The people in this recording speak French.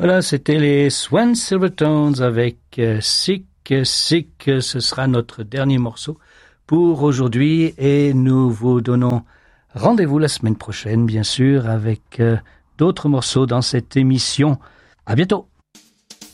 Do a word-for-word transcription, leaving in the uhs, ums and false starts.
Voilà, c'était les Swan Silvertones avec euh, Sick, Sick. Ce sera notre dernier morceau pour aujourd'hui et nous vous donnons rendez-vous la semaine prochaine, bien sûr, avec euh, d'autres morceaux dans cette émission. À bientôt.